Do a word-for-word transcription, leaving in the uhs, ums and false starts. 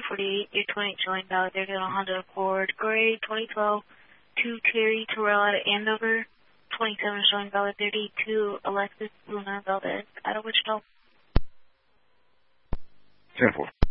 forty-eight, you're twenty-eight showing valid thirty on a Honda Accord Gray, twenty twelve, two Terry Terrell out of Andover, twenty-seven showing valid thirty, two Alexis Luna Valdez out of Wichita. ten four.